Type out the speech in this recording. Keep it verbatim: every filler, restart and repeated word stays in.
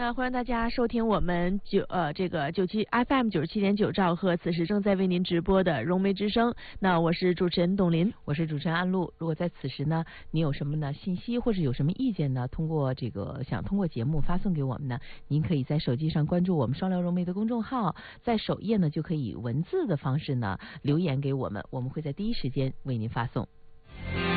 那欢迎大家收听我们九呃这个九七 F M 九十七点九兆赫，此时正在为您直播的融媒之声。那我是主持人董琳， 我是主持人安陆。如果在此时呢，你有什么呢信息或者有什么意见呢，通过这个想通过节目发送给我们呢，您可以在手机上关注我们双聊融媒的公众号，在首页呢就可以文字的方式呢留言给我们，我们会在第一时间为您发送。